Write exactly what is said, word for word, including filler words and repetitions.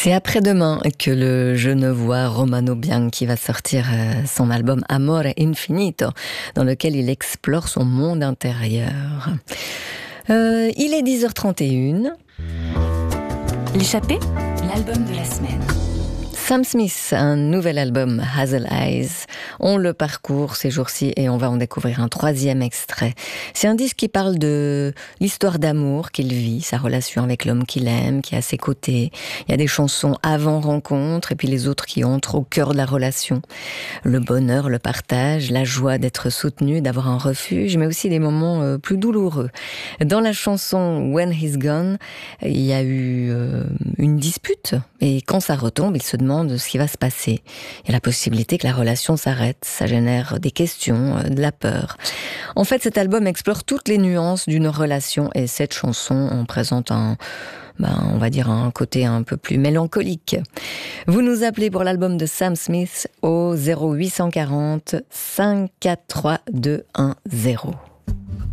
C'est après-demain que le Genevois Romano Bianchi va sortir son album Amore Infinito, dans lequel il explore son monde intérieur. Euh, il est dix heures trente et une. L'échappée, l'album de la semaine. Sam Smith, un nouvel album, Hazel Eyes. On le parcourt ces jours-ci et on va en découvrir un troisième extrait. C'est un disque qui parle de l'histoire d'amour qu'il vit, sa relation avec l'homme qu'il aime, qui est à ses côtés. Il y a des chansons avant rencontre et puis les autres qui entrent au cœur de la relation. Le bonheur, le partage, la joie d'être soutenu, d'avoir un refuge, mais aussi des moments plus douloureux. Dans la chanson When He's Gone, il y a eu une dispute et quand ça retombe, il se demande de ce qui va se passer. Il y a la possibilité que la relation s'arrête. Ça génère des questions, de la peur. En fait, cet album explore toutes les nuances d'une relation et cette chanson en présente un, ben, on va dire un côté un peu plus mélancolique. Vous nous appelez pour l'album de Sam Smith au zéro huit cent quarante cinq quatre trois deux un zéro.